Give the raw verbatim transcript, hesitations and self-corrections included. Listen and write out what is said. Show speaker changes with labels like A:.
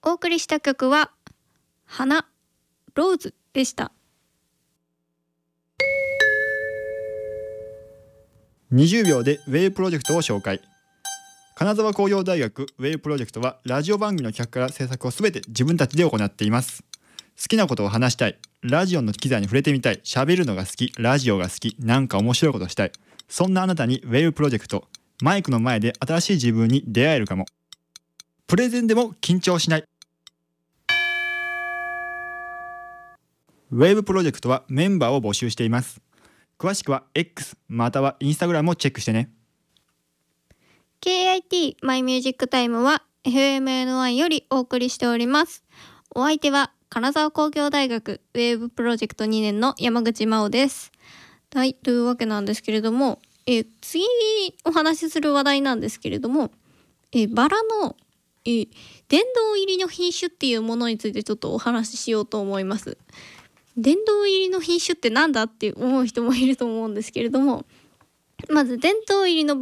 A: お送りした曲は花ローズでした。
B: にじゅうびょうでウェーブプロジェクトを紹介。金沢工業大学ウェーブプロジェクトはラジオ番組の企画から制作をすべて自分たちで行っています。好きなことを話したい、ラジオの機材に触れてみたい、喋るのが好き、ラジオが好き、なんか面白いことしたい、そんなあなたにウェーブプロジェクト、マイクの前で新しい自分に出会えるかも。プレゼンでも緊張しない。ウェーブプロジェクトはメンバーを募集しています。詳しくは X または Instagram をチェックしてね。
A: ケーアイティー マイミュージックタイムは エフエムエヌワン よりお送りしております。お相手は金沢工業大学ウェーブプロジェクトにねんの山口真央です。はい、というわけなんですけれども、え次お話しする話題なんですけれども、えバラのえ殿堂入りの品種っていうものについてちょっとお話ししようと思います。殿堂入りの品種ってなんだって思う人もいると思うんですけれども、まず殿堂入りの